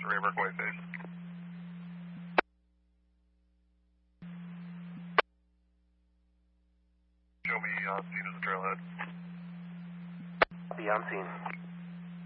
Array Brookway phase. Show me on scene as a trailhead. Be on scene.